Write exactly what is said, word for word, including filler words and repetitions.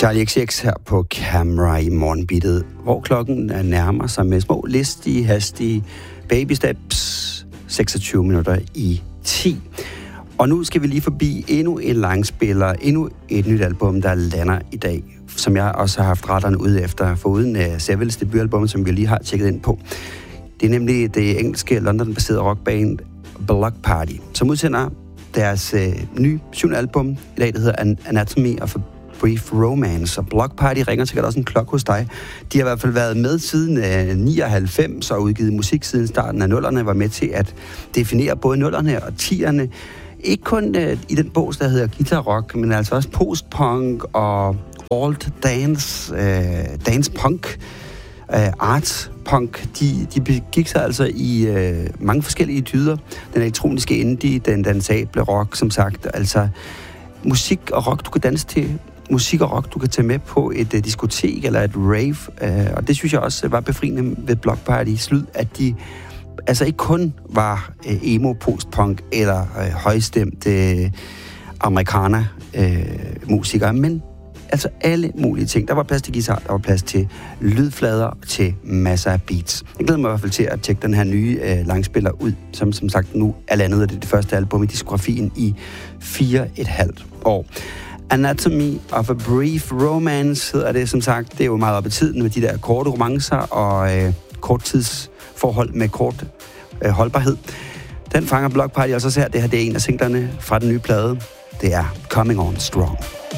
Charlie X C X her på Camera i morgenbittet, hvor klokken nærmer sig med små, listige, hastige baby steps, seksogtyve minutter i ti. Og nu skal vi lige forbi endnu en langspiller, endnu et nyt album, der lander i dag, som jeg også har haft retterne ude efter, foruden uh, Seville's debutalbum, som vi lige har tjekket ind på. Det er nemlig det engelske, London-baserede rockband Bloc Party, som udsender deres uh, nye syvende album i dag, der hedder An- Anatomy of a Brief Romance, og Bloc Party ringer sikkert også en klokke hos dig. De har i hvert fald været med siden uh, nioghalvfems og udgivet musik siden starten af nullerne, var med til at definere både nullerne og tierne. Ikke kun uh, i den bog, der hedder Guitar Rock, men altså også postpunk og alt dance, uh, dance punk, uh, art punk. De, de begik sig altså i uh, mange forskellige dyder. Den elektroniske indie, den dansable rock, som sagt. Altså musik og rock, du kan danse til. Musik og rock, du kan tage med på et uh, diskotek eller et rave. Uh, og det synes jeg også var befriende ved Bloc Party's lyd, at de altså ikke kun var uh, emo, postpunk eller uh, højstemte uh, amerikaner-musikere, uh, men altså alle mulige ting. Der var plads til guitar, der var plads til lydflader, til masser af beats. Jeg glæder mig i hvert fald til at tjekke den her nye uh, langspiller ud, som som sagt nu er landet, og det er det første album i diskografien i fire et halvt år. Anatomy of a Brief Romance hedder det, som sagt. Det er jo meget op i tiden med de der korte romancer og øh, korttidsforhold med kort øh, holdbarhed. Den fanger Bloc Party også her. Det her det er en af singlerne fra den nye plade. Det er Coming On Strong.